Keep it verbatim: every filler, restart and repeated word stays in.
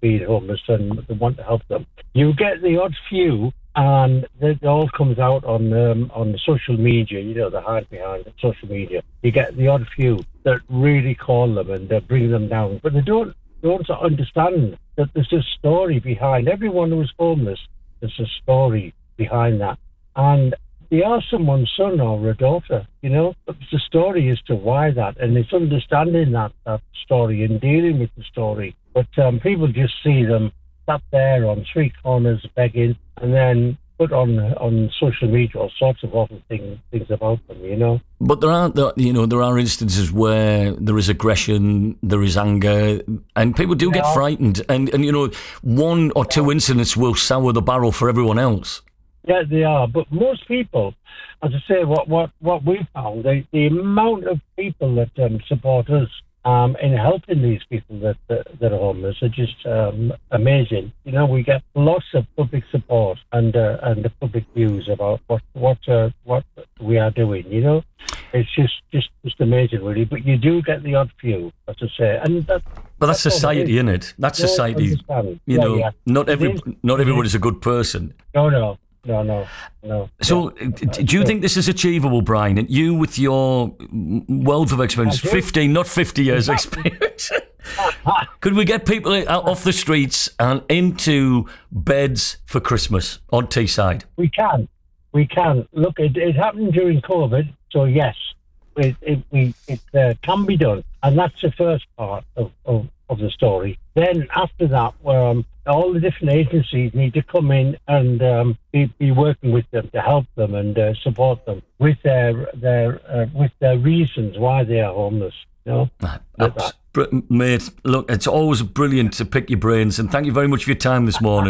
being homeless and they want to help them. You get the odd few, and it all comes out on um, on social media. You know, the hide behind the social media. You get the odd few that really call them and uh, bring them down, but they don't don't understand that there's a story behind everyone who's homeless. There's a story behind that, and they are someone's son or a daughter. You know, but there's a story as to why that, and it's understanding that that story and dealing with the story. But um, people just see them sat there on street corners begging, and then put on on social media all sorts of awful things things about them, you know. But there are, there, you know, there are instances where there is aggression, there is anger, and people do yeah. get frightened. And, and you know, one or two incidents will sour the barrel for everyone else. Yeah, they are. But most people, as I say, what what what we found, the, the amount of people that um, support us Um, in helping these people that, that that are homeless are just um, amazing. You know, we get lots of public support and uh, and the public views about what what uh, what we are doing. You know, it's just just just amazing, really. But you do get the odd few, as I say, and that. But that's, that's society, isn't it? That's society. You yeah, know, yeah. not every not everybody's a good person. No, no. No, no, no. So, yeah. do you think this is achievable, Brian? And you, with your wealth of experience, fifteen, not fifty years experience, could we get people out off the streets and into beds for Christmas on Teesside? We can, we can. Look, it, it happened during COVID, so yes, it it, we, it uh, can be done, and that's the first part of, of, of the story. Then after that, um, all the different agencies need to come in and um, be, be working with them to help them and uh, support them with their their uh, with their reasons why they are homeless. You know, Abs- br- mate. Look, it's always brilliant to pick your brains, and thank you very much for your time this morning.